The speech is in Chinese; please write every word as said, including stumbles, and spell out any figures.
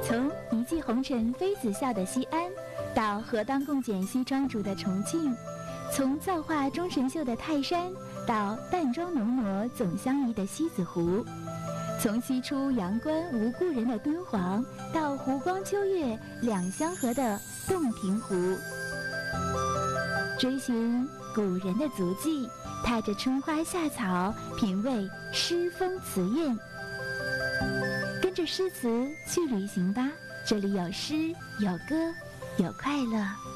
从一骑红尘妃子笑的西安，到河当共剪西装主的重庆，从造化钟神秀的泰山，到淡妆浓抹总相宜的西子湖，从西出阳关无故人的敦煌，到湖光秋月两相和的洞庭湖，追寻古人的足迹，踏着春花夏草，品味诗风词韵。跟着诗词去旅行吧，这里有诗，有歌，有快乐。